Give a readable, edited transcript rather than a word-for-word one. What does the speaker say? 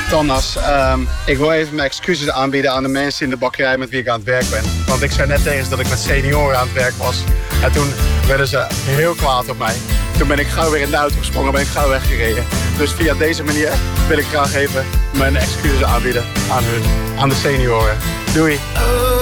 Thomas, ik wil even mijn excuses aanbieden aan de mensen in de bakkerij met wie ik aan het werk ben. Want ik zei net tegen ze dat ik met senioren aan het werk was. En toen werden ze heel kwaad op mij. Toen ben ik gauw weer in de auto gesprongen, ben ik gauw weggereden. Dus via deze manier wil ik graag even mijn excuses aanbieden aan hun, aan de senioren. Doei!